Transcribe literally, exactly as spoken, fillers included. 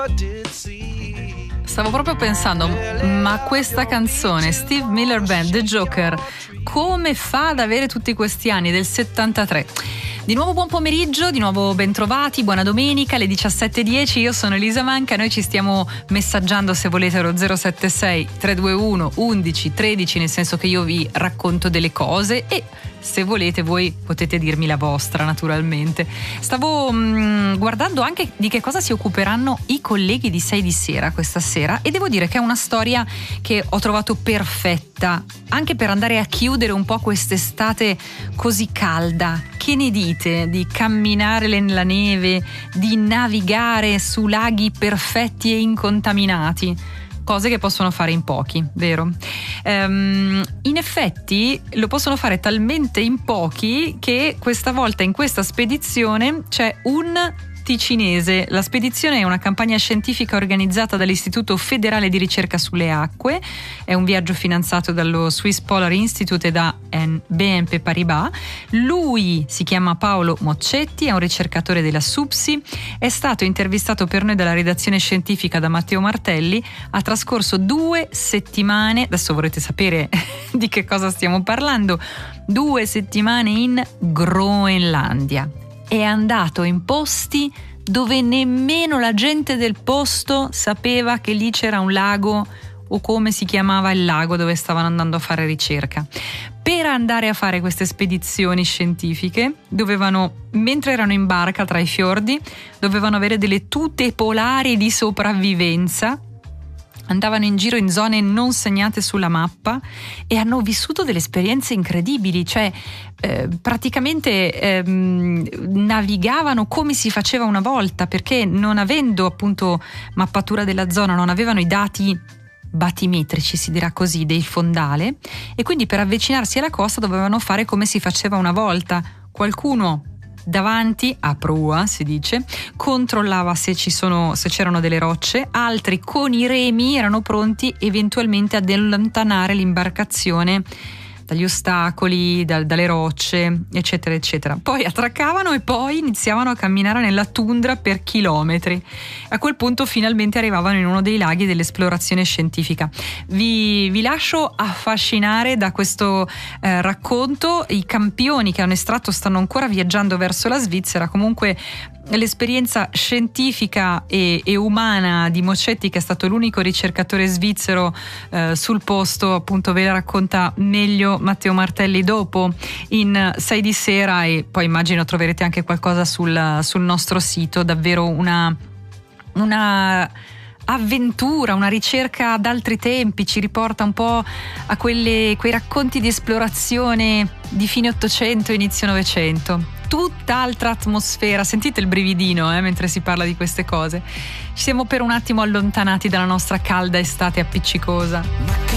Stavo proprio pensando, ma questa canzone, Steve Miller Band, The Joker, come fa ad avere tutti questi anni, del settantatré? Di nuovo buon pomeriggio, di nuovo bentrovati, buona domenica, alle diciassette e dieci. Io sono Elisa Manca, noi ci stiamo messaggiando, se volete, allo zero sette sei tre due uno undici tredici, nel senso che io vi racconto delle cose e se volete voi potete dirmi la vostra, naturalmente. Stavo mh, guardando anche di che cosa si occuperanno i colleghi di sei di sera questa sera e devo dire che è una storia che ho trovato perfetta anche per andare a chiudere un po' quest'estate così calda. Che ne dite di camminare nella neve, di navigare su laghi perfetti e incontaminati? Cose che possono fare in pochi, vero? Um, in effetti lo possono fare talmente in pochi che questa volta in questa spedizione c'è un ticinese. La spedizione è una campagna scientifica organizzata dall'Istituto Federale di Ricerca sulle Acque, è un viaggio finanziato dallo Swiss Polar Institute e da B N P Paribas. Lui si chiama Paolo Moccetti, è un ricercatore della SUPSI, è stato intervistato per noi dalla redazione scientifica da Matteo Martelli, ha trascorso due settimane, adesso vorrete sapere di che cosa stiamo parlando, due settimane in Groenlandia. È andato in posti dove nemmeno la gente del posto sapeva che lì c'era un lago o come si chiamava il lago dove stavano andando a fare ricerca. Per andare a fare queste spedizioni scientifiche dovevano, mentre erano in barca tra i fiordi, dovevano avere delle tute polari di sopravvivenza. Andavano in giro in zone non segnate sulla mappa e hanno vissuto delle esperienze incredibili, cioè eh, praticamente eh, navigavano come si faceva una volta, perché non avendo appunto mappatura della zona, non avevano i dati batimetrici, si dirà così, del fondale, e quindi per avvicinarsi alla costa dovevano fare come si faceva una volta. Qualcuno davanti a prua, si dice, controllava se ci sono se c'erano delle rocce, altri con i remi erano pronti eventualmente ad allontanare l'imbarcazione dagli ostacoli, da, dalle rocce, eccetera eccetera. Poi attraccavano e poi iniziavano a camminare nella tundra per chilometri. A quel punto finalmente arrivavano in uno dei laghi dell'esplorazione scientifica. Vi, vi lascio affascinare da questo eh, racconto. I campioni che hanno estratto stanno ancora viaggiando verso la Svizzera. Comunque l'esperienza scientifica e, e umana di Moccetti, che è stato l'unico ricercatore svizzero eh, sul posto, appunto ve la racconta meglio Matteo Martelli dopo in sei di sera, e poi immagino troverete anche qualcosa sul, sul nostro sito. Davvero una, una avventura, una ricerca ad altri tempi, ci riporta un po' a quelle, quei racconti di esplorazione di fine Ottocento, inizio Novecento. Tutt'altra atmosfera, sentite il brividino eh, mentre si parla di queste cose. Ci siamo per un attimo allontanati dalla nostra calda estate appiccicosa.